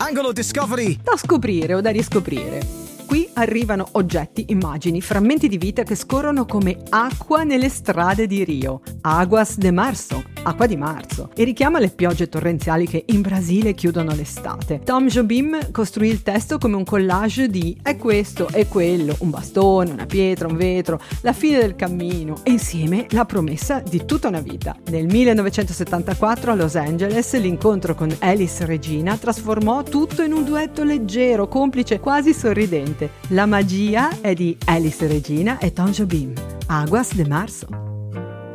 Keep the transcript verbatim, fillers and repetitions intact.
Angolo Discovery! Da scoprire o da riscoprire. Qui arrivano oggetti, immagini, frammenti di vita che scorrono come acqua nelle strade di Rio. Aguas de marzo, acqua di marzo, e richiama le piogge torrenziali che in Brasile chiudono l'estate. Tom Jobim costruì il testo come un collage di è questo, è quello, un bastone, una pietra, un vetro, la fine del cammino e insieme la promessa di tutta una vita. Nel millenovecentosettantaquattro a Los Angeles l'incontro con Elis Regina trasformò tutto in un duetto leggero, complice, quasi sorridente. La magia è di Elis Regina e Tom Jobim. Aguas de marzo.